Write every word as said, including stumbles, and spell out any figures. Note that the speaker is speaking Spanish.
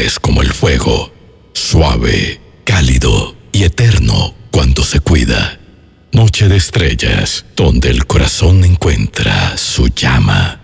es como el fuego, suave, cálido y eterno cuando se cuida. Noche de estrellas, donde el corazón encuentra su llama.